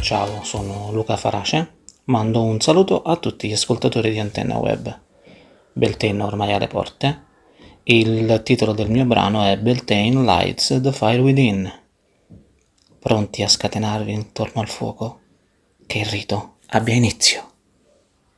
Ciao, sono Luca Farace, mando un saluto a tutti gli ascoltatori di Antenna Web. Beltane ormai alle porte, il titolo del mio brano è Beltane Lights the Fire Within. Pronti a scatenarvi intorno al fuoco? Che il rito abbia inizio!